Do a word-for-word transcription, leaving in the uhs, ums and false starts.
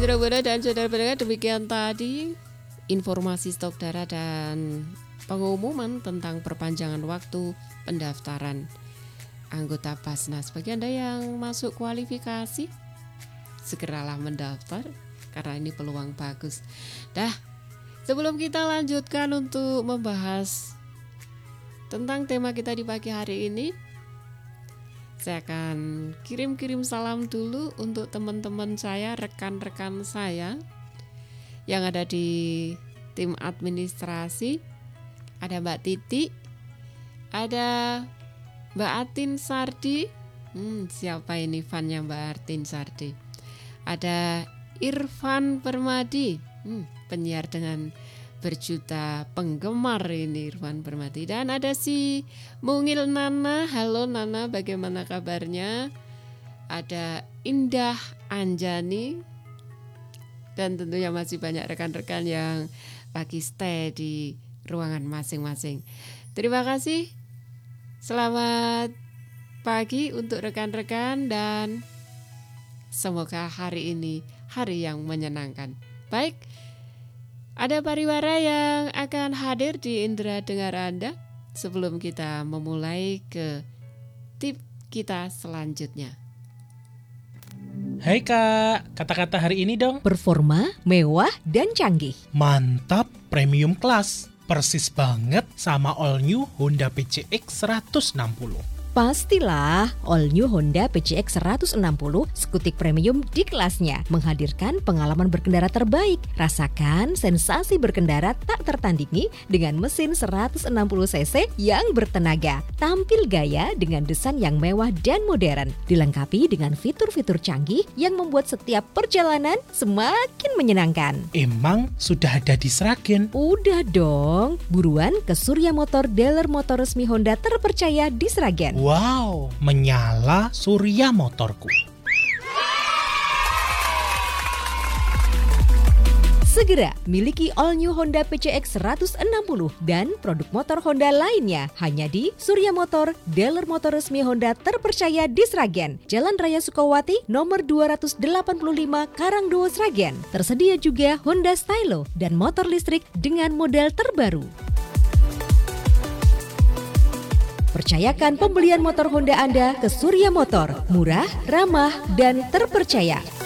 Mitra Buana dan saudara pendengar, demikian tadi informasi stok darah dan pengumuman tentang perpanjangan waktu pendaftaran anggota Basnas. Bagi Anda yang masuk kualifikasi, segeralah mendaftar karena ini peluang bagus. Dah, sebelum kita lanjutkan untuk membahas tentang tema kita di pagi hari ini, saya akan kirim-kirim salam dulu untuk teman-teman saya, rekan-rekan saya yang ada di tim administrasi. Ada Mbak Titi, ada Mbak Atin Sardi. Hmm, siapa ini fannya Mbak Atin Sardi? Ada Irfan Permadi, hmm, penyiar dengan berjuta penggemar ini, Irfan Permadi. Dan ada si Mungil Nana. Halo Nana, bagaimana kabarnya? Ada Indah Anjani. Dan tentunya masih banyak rekan-rekan yang lagi stay di ruangan masing-masing. Terima kasih. Selamat pagi untuk rekan-rekan dan semoga hari ini hari yang menyenangkan. Baik, ada pariwara yang akan hadir di indera dengar Anda sebelum kita memulai ke tip kita selanjutnya. Hai Kak, kata-kata hari ini dong. Performa, mewah, dan canggih. Mantap, premium class. Persis banget sama all new Honda P C X seratus enam puluh. Pastilah, all new Honda P C X seratus enam puluh skutik premium di kelasnya, menghadirkan pengalaman berkendara terbaik. Rasakan sensasi berkendara tak tertandingi dengan mesin seratus enam puluh cc yang bertenaga. Tampil gaya dengan desain yang mewah dan modern, dilengkapi dengan fitur-fitur canggih yang membuat setiap perjalanan semakin menyenangkan. Emang sudah ada di Sragen? Udah dong, buruan ke Surya Motor, dealer motor resmi Honda terpercaya di Sragen. Wow, menyala Surya Motorku. Segera miliki all new Honda P C X seratus enam puluh dan produk motor Honda lainnya hanya di Surya Motor, dealer motor resmi Honda terpercaya di Sragen, Jalan Raya Sukawati, nomor dua ratus delapan puluh lima, Karangdowo, Sragen. Tersedia juga Honda Stylo dan motor listrik dengan model terbaru. Percayakan pembelian motor Honda Anda ke Surya Motor, murah, ramah, dan terpercaya.